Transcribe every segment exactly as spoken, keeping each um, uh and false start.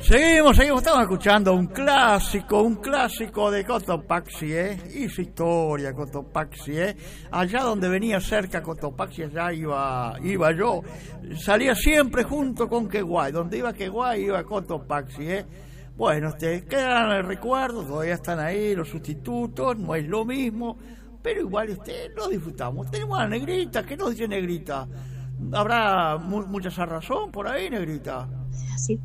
Seguimos, seguimos, estamos escuchando un clásico, un clásico de Cotopaxi, ¿eh? Y su historia, Cotopaxi, ¿eh? Allá donde venía cerca Cotopaxi, allá iba, iba yo. Salía siempre junto con Queguay, donde iba Queguay iba Cotopaxi, ¿eh? Bueno, este, quedan el recuerdo, todavía están ahí los sustitutos, no es lo mismo, pero igual este, lo disfrutamos. Tenemos a Negrita, ¿qué nos dice Negrita? ¿Habrá mu- mucha razón por ahí, Negrita? Sí.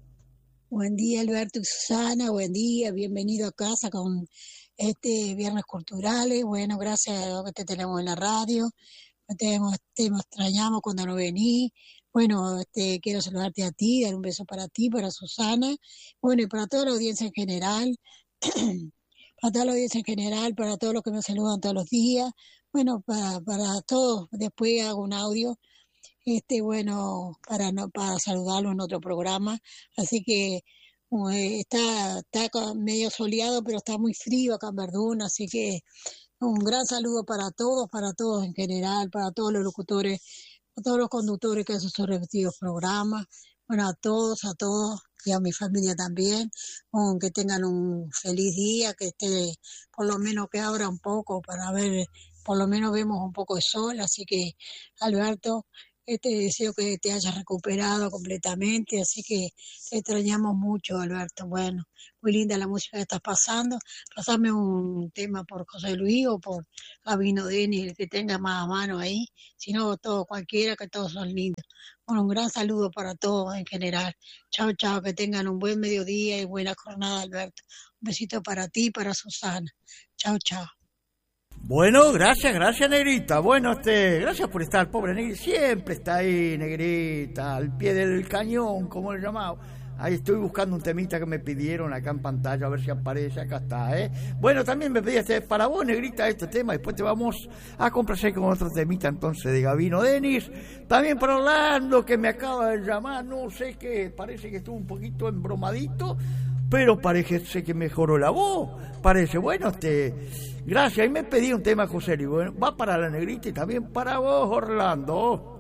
Buen día, Alberto y Susana, buen día, bienvenido a casa con este Viernes Culturales. Bueno, gracias a Dios que te tenemos en la radio, te, te extrañamos cuando no venís. Bueno, este, quiero saludarte a ti, dar un beso para ti, para Susana, bueno, y para toda la audiencia en general, para toda la audiencia en general, para todos los que me saludan todos los días, bueno, para, para todos, después hago un audio. Este, bueno, para no para saludarlo en otro programa, así que eh, está está co- medio soleado, pero está muy frío acá en Verdún, así que un gran saludo para todos, para todos en general, para todos los locutores, a todos los conductores que hacen sus respectivos programas, bueno, a todos, a todos, y a mi familia también, um, que tengan un feliz día, que esté, por lo menos que abra un poco para ver, por lo menos vemos un poco de sol, así que, Alberto, este deseo que te hayas recuperado completamente, así que te extrañamos mucho, Alberto. Bueno, muy linda la música que estás pasando. Pasame un tema por José Luis o por Gabino Denis, el que tenga más a mano ahí, si no, todo cualquiera, que todos son lindos. Bueno, un gran saludo para todos en general. Chao, chao, que tengan un buen mediodía y buena jornada, Alberto. Un besito para ti y para Susana. Chao, chao. Bueno, gracias, gracias, Negrita. Bueno, este, gracias por estar, pobre Negrita. Siempre está ahí, Negrita, al pie del cañón, como le llamaba. Ahí estoy buscando un temita que me pidieron acá en pantalla, a ver si aparece. Acá está, ¿eh? Bueno, también me pedías para vos, Negrita, este tema. Después te vamos a complacer con otro temita, entonces, de Gabino Denis. También para Orlando, que me acaba de llamar. No sé qué, parece que estuvo un poquito embromadito, pero parece que mejoró la voz. Parece, bueno, este... Gracias, y me pedí un tema, José Luis. Bueno, va para la Negrita y también para vos, Orlando.